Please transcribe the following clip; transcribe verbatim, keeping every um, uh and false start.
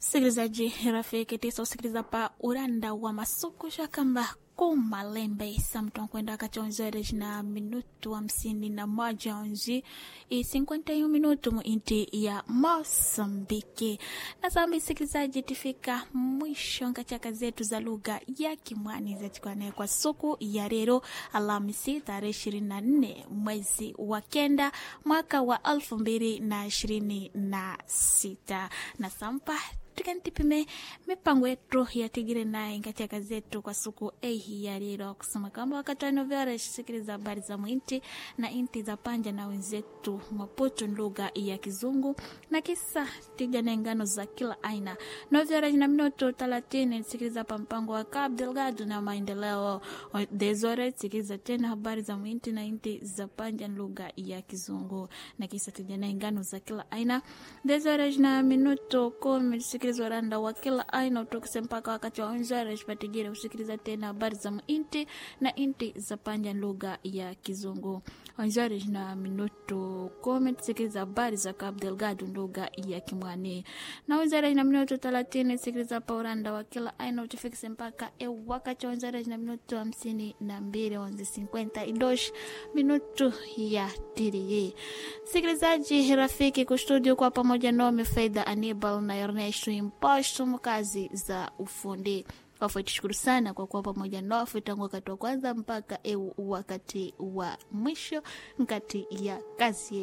Sikilizaji rafiki tisa usikiliza pa uranda wa masuku shakamba kumalembe samton kwenda kachonzere na minutu hamsini na moja onzi i cinquenta e um minutu mu inti ya Mosambiki. Na sasa msikilizaji tifika mwisho katika zetu za lugha ya Kimwani zetukane kwa siku ya leo Alhamisi tarehe ishirini na nne mwezi wa kenda mwaka wa elfu mbili na ishirini na sita. Na sampa tukantipime mipango yetu ya tigire naye katika zetu kwa siku ehi ya leo kusema kama wakati wa novela sikiliza habari za mwinti na inti za panja na wenzetu Maputo lugha ya Kizungu na kisa tigane ngano za kila aina. Novela ina minuto thelathini sikiliza pa mpango wa Cabo Delgado na maendeleo. Dezore sikiliza tena habari za mwinti na inti za panja lugha ya Kizungu na kisa tigane ngano za kila aina. Dezore ina minuto kumi sikiliza randa wa kila aina utokise mpaka wakati wa onzare patigire usikiliza tena habari za inti na inti za panja lugha ya Kizungu. Onzare na minuto kumi sikiliza habari za Cabo Delgado lugha ya Kimwani. Na onzare na minuto thelathini sikiliza pa uranda wa kila aina utikise mpaka e wakati onzare na minuto hamsini na mbili onze cinquenta e dois minuto ya tiri. Sikilizaji rafiki kustudio kwa pamoja nome Faida Anibal na Ernesto Imposto mkazi za ufundi. Wafu tushukuru sana kwa kuwa pamoja nofu tangu wakati wa kwanza mpaka e wakati wa mwisho mkati ya kazi.